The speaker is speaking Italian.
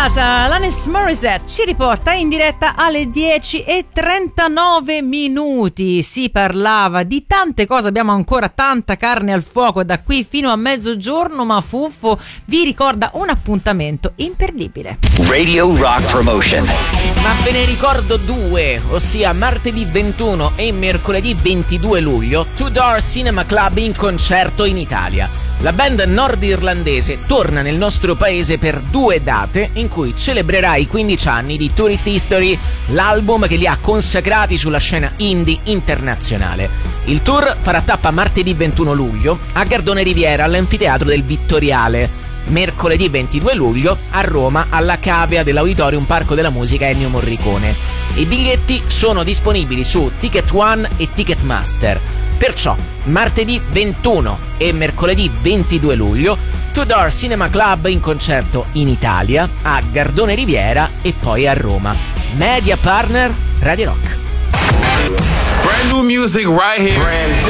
ballata, Alanis Morissette ci riporta in diretta alle 10:39. Si parlava di tante cose, abbiamo ancora tanta carne al fuoco da qui fino a mezzogiorno, ma Fuffo vi ricorda un appuntamento imperdibile. Radio Rock Promotion. Ma ve ne ricordo due, ossia martedì 21 e mercoledì 22 luglio, Two Door Cinema Club in concerto in Italia. La band nordirlandese torna nel nostro paese per 2 date in cui celebrerà i 15 anni di Tourist History, l'album che li ha consacrati sulla scena indie internazionale. Il tour farà tappa martedì 21 luglio a Gardone Riviera all'Anfiteatro del Vittoriale, mercoledì 22 luglio a Roma alla cavea dell'Auditorium Parco della Musica Ennio Morricone. I biglietti sono disponibili su Ticket One e Ticketmaster. Perciò martedì 21 e mercoledì 22 luglio Two Door Cinema Club in concerto in Italia, a Gardone Riviera e poi a Roma. Media partner Radio Rock. Brand new music right here.